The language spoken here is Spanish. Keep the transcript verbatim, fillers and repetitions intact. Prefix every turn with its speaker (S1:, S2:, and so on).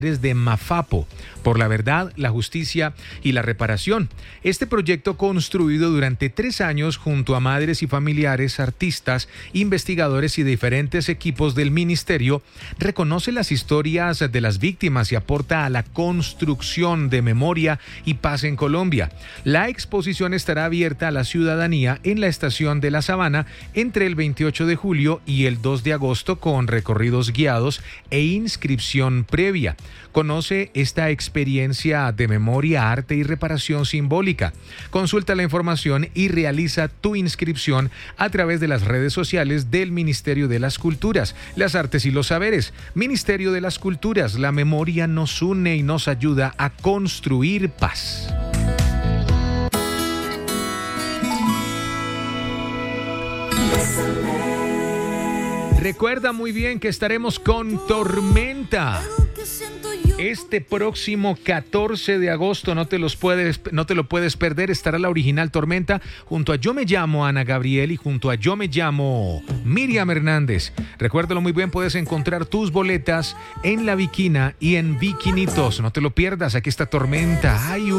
S1: de Mafapo, por la verdad, la justicia y la reparación. Este proyecto, construido durante tres años junto a madres y familiares, artistas, investigadores y diferentes equipos del ministerio, reconoce las historias de las víctimas y aporta a la construcción de memoria y paz en Colombia. La exposición estará abierta a la ciudadanía en la estación de La Sabana entre el veintiocho de julio y el dos de agosto, con recorridos guiados e inscripción previa. Conoce esta experiencia de memoria, arte y reparación simbólica. Consulta la información y realiza tu inscripción a través de las redes sociales del Ministerio de las Culturas, las Artes y los Saberes. Ministerio de las Culturas, la memoria nos une y nos ayuda a construir paz. Recuerda muy bien que estaremos con Tormenta este próximo catorce de agosto. No te los puedes, no te lo puedes perder. Estará la original Tormenta junto a Yo Me Llamo Ana Gabriel y junto a Yo Me Llamo Miriam Hernández. Recuérdalo muy bien, puedes encontrar tus boletas en La Viquina y en Viquinitos. No te lo pierdas, aquí está Tormenta. Hay un